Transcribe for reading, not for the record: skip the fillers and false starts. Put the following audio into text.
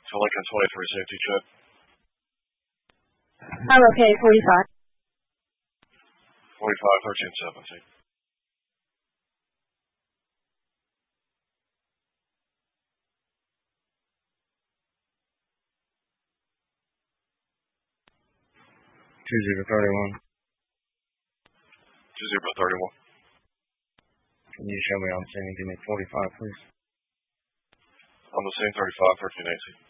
To Lincoln 23 safety check. I'm okay, 45. 45, 13, 17. Two zero 31. 2031. Can you show me on scene and give me 45, please? On the scene, 35, 13, 18.